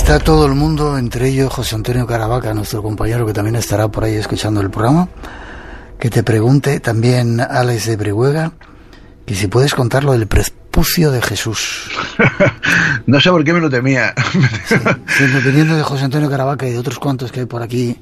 está todo el mundo, entre ellos José Antonio Caravaca, nuestro compañero que también estará por ahí escuchando el programa, que te pregunte también Alex de Brihuega, que si puedes contar lo del prepucio de Jesús. No sé por qué me lo temía. Sí, dependiendo de José Antonio Caravaca y de otros cuantos que hay por aquí,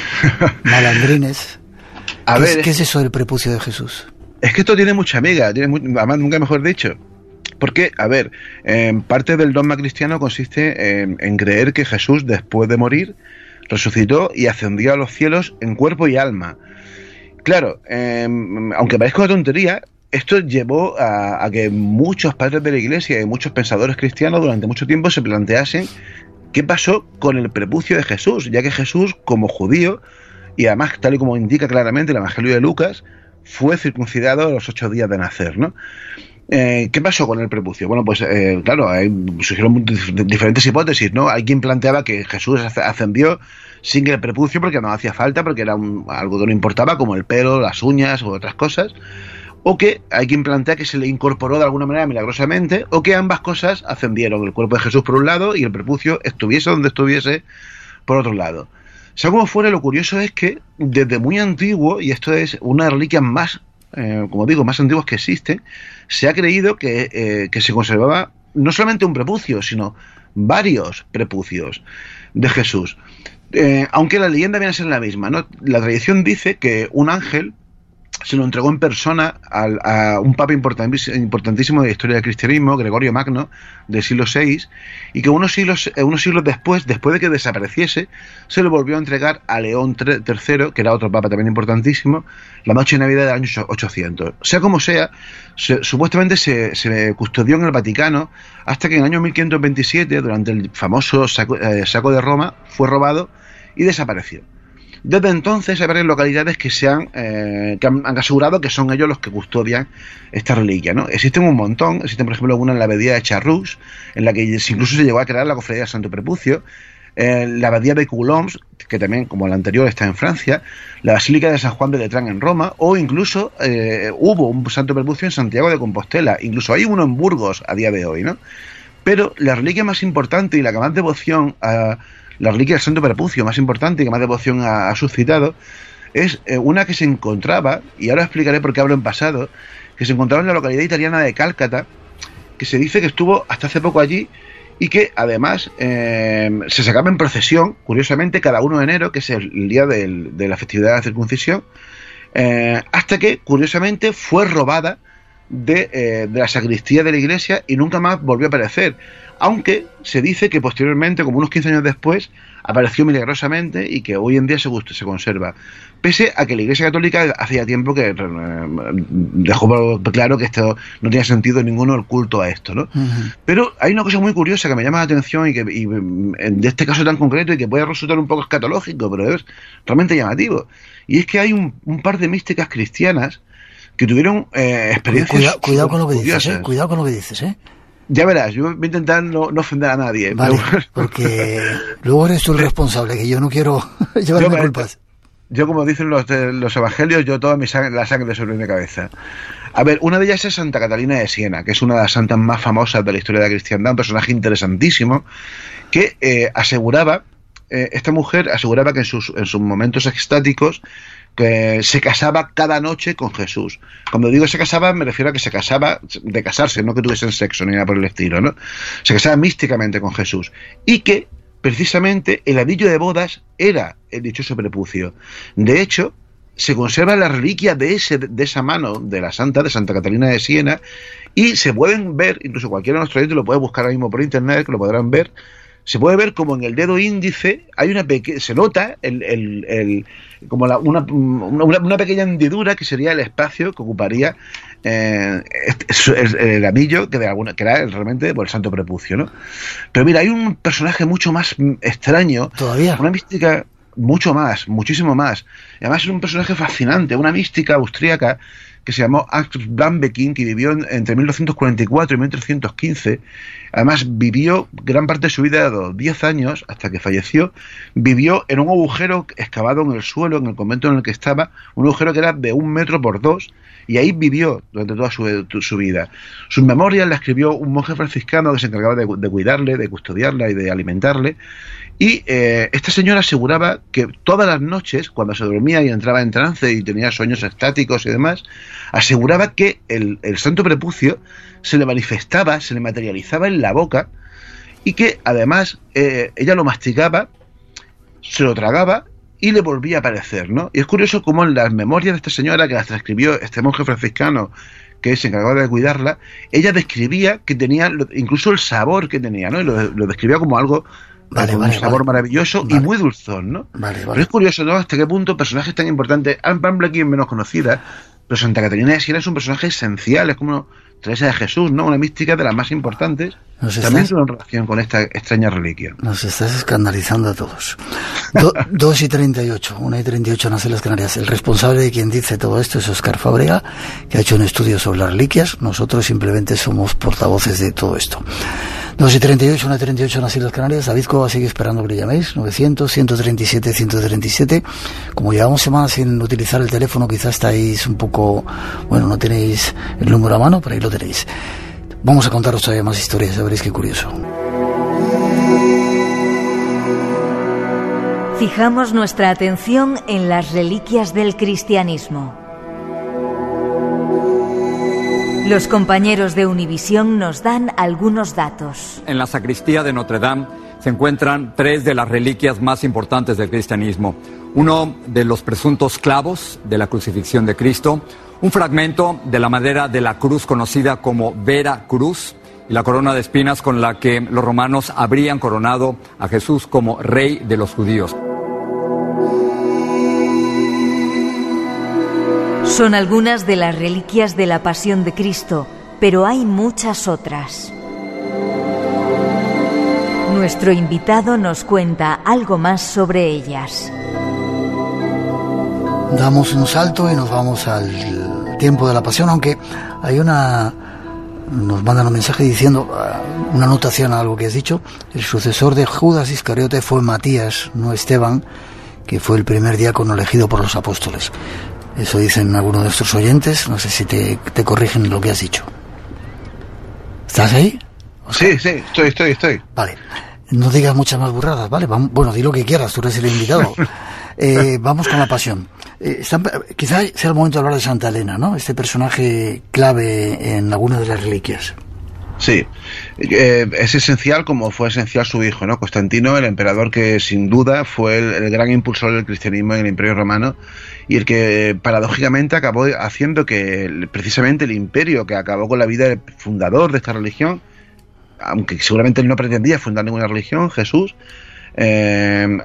malandrines. ¿Qué es eso del prepucio de Jesús? Es que esto tiene mucha amiga, además nunca mejor dicho. Porque, a ver, parte del dogma cristiano consiste en creer que Jesús, después de morir, resucitó y ascendió a los cielos en cuerpo y alma. Claro, aunque parezca una tontería, esto llevó a que muchos padres de la Iglesia y muchos pensadores cristianos durante mucho tiempo se planteasen qué pasó con el prepucio de Jesús, ya que Jesús, como judío, y además tal y como indica claramente el Evangelio de Lucas, fue circuncidado a los 8 días de nacer, ¿no? ¿Qué pasó con el prepucio? Bueno, pues claro, surgieron diferentes hipótesis, ¿no? Hay quien planteaba que Jesús ascendió sin el prepucio porque no hacía falta, porque era algo que no importaba, como el pelo, las uñas u otras cosas, o que hay quien plantea que se le incorporó de alguna manera milagrosamente, o que ambas cosas ascendieron, el cuerpo de Jesús por un lado y el prepucio estuviese donde estuviese por otro lado. Sea como fuera, lo curioso es que desde muy antiguo, y esto es una de las reliquias más, como digo, más antiguas que existen, se ha creído que se conservaba no solamente un prepucio, sino varios prepucios de Jesús. Aunque la leyenda viene a ser la misma, ¿no? La tradición dice que un ángel se lo entregó en persona a un papa importantísimo de la historia del cristianismo, Gregorio Magno, del siglo VI, y que unos siglos después de que desapareciese, se lo volvió a entregar a León III, que era otro papa también importantísimo, la noche de Navidad del año 800. Sea como sea, supuestamente se custodió en el Vaticano hasta que en el año 1527, durante el famoso saco de Roma, fue robado y desapareció. Desde entonces hay varias localidades que han asegurado que son ellos los que custodian esta reliquia, ¿no? Existen un montón, existen por ejemplo una en la abadía de Charroux, en la que incluso se llegó a crear la cofradía del Santo Prepucio, la abadía de Coulomb, que también como la anterior está en Francia, la basílica de San Juan de Letrán en Roma, o incluso hubo un Santo Prepucio en Santiago de Compostela, incluso hay uno en Burgos a día de hoy, ¿no? Pero la reliquia más importante y la que más devoción la reliquia del Santo Prepucio más importante y que más devoción ha suscitado es una que se encontraba, y ahora explicaré por qué hablo en pasado, que se encontraba en la localidad italiana de Cálcata, que se dice que estuvo hasta hace poco allí y que además se sacaba en procesión, curiosamente, cada 1 de enero, que es el día de la festividad de la circuncisión, hasta que, curiosamente, fue robada de la sacristía de la iglesia y nunca más volvió a aparecer. Aunque se dice que posteriormente, como unos 15 años después, apareció milagrosamente y que hoy en día se conserva. Pese a que la Iglesia Católica hacía tiempo que dejó claro que esto no tenía sentido ninguno el culto a esto, ¿no? Uh-huh. Pero hay una cosa muy curiosa que me llama la atención y de este caso tan concreto y que puede resultar un poco escatológico, pero es realmente llamativo. Y es que hay un par de místicas cristianas que tuvieron experiencias... Cuidado con lo que dices, cuidado con lo que dices, ¿eh? Ya verás, yo voy a intentar no ofender a nadie. Vale, pero... porque luego eres tú el responsable, que yo no quiero llevarme culpas. Yo, como dicen los evangelios, yo toda la sangre sobre mi cabeza. A ver, una de ellas es Santa Catalina de Siena, que es una de las santas más famosas de la historia de la cristiandad, un personaje interesantísimo, que esta mujer aseguraba que en sus momentos extáticos, que se casaba cada noche con Jesús. Cuando digo se casaba, me refiero a que se casaba de casarse, no que tuviesen sexo ni nada por el estilo, ¿no? Se casaba místicamente con Jesús. Y que, precisamente, el anillo de bodas era el dichoso prepucio. De hecho, se conserva la reliquia de esa mano de la santa, de Santa Catalina de Siena, y se pueden ver, incluso cualquiera de nuestros oyentes lo puede buscar ahora mismo por internet, que lo podrán ver. Se puede ver como en el dedo índice hay se nota como una pequeña hendidura que sería el espacio que ocuparía el anillo que era realmente por el Santo Prepucio, ¿no? Pero mira, hay un personaje mucho más extraño, todavía, una mística muchísimo más. Y además es un personaje fascinante, una mística austríaca que se llamó Axel Blambekin, que vivió entre 1944 y 1315. Además, vivió gran parte de su vida, de 10 años, hasta que falleció, vivió en un agujero excavado en el suelo, en el convento en el que estaba, un agujero que era de 1 metro por 2, y ahí vivió durante toda su vida. Sus memorias las escribió un monje franciscano que se encargaba de cuidarle, de custodiarla y de alimentarle. Y esta señora aseguraba que todas las noches, cuando se dormía y entraba en trance y tenía sueños extáticos y demás, aseguraba que el santo prepucio se le manifestaba, se le materializaba en la boca, y que además ella lo masticaba, se lo tragaba y le volvía a aparecer, ¿no? Y es curioso cómo en las memorias de esta señora, que las transcribió este monje franciscano que se encargaba de cuidarla, ella describía que tenía incluso el sabor que tenía, ¿no? Y lo describía como algo con un sabor maravilloso y muy dulzón, ¿no? Pero es curioso, ¿no? Hasta qué punto personajes tan importantes, Anne Blambekin menos conocida, pero Santa Catarina de Siena es un personaje esencial, es como Teresa de Jesús, ¿no? Una mística de las más importantes. También tiene relación con esta extraña reliquia. Nos estás escandalizando a todos. 2:38, 1:38 en las Islas Canarias. El responsable de quien dice todo esto es Óscar Fábrega, que ha hecho un estudio sobre las reliquias. Nosotros simplemente somos portavoces de todo esto. 2:38, 1:38 en las Islas Canarias. David Cova sigue esperando que le llaméis. 900-137-137. Como llevamos semanas sin utilizar el teléfono, quizás estáis un poco... Bueno, no tenéis el número a mano, pero ahí lo tenéis. Vamos a contaros todavía más historias, ya veréis qué curioso. Fijamos nuestra atención en las reliquias del cristianismo. Los compañeros de Univisión nos dan algunos datos. En la sacristía de Notre Dame se encuentran 3 de las reliquias más importantes del cristianismo. Uno de los presuntos clavos de la crucifixión de Cristo, un fragmento de la madera de la cruz conocida como Vera Cruz y la corona de espinas con la que los romanos habrían coronado a Jesús como rey de los judíos. Son algunas de las reliquias de la Pasión de Cristo, pero hay muchas otras. Nuestro invitado nos cuenta algo más sobre ellas. Damos un salto y nos vamos al tiempo de la Pasión, aunque hay nos mandan un mensaje diciendo, una anotación a algo que has dicho. El sucesor de Judas Iscariote fue Matías, no Esteban, que fue el primer diácono elegido por los apóstoles. Eso dicen algunos de nuestros oyentes. No sé si te corrigen lo que has dicho. ¿Estás ahí? Sí, estoy. Vale. No digas muchas más burradas, ¿vale? Bueno, di lo que quieras, tú eres el invitado. Vamos con la Pasión. Quizá sea el momento de hablar de Santa Elena, ¿no? Este personaje clave en algunas de las reliquias. Sí, es esencial como fue esencial su hijo, ¿no? Constantino, el emperador que sin duda fue el gran impulsor del cristianismo en el Imperio Romano y el que paradójicamente acabó haciendo que precisamente el imperio que acabó con la vida del fundador de esta religión, aunque seguramente él no pretendía fundar ninguna religión, Jesús,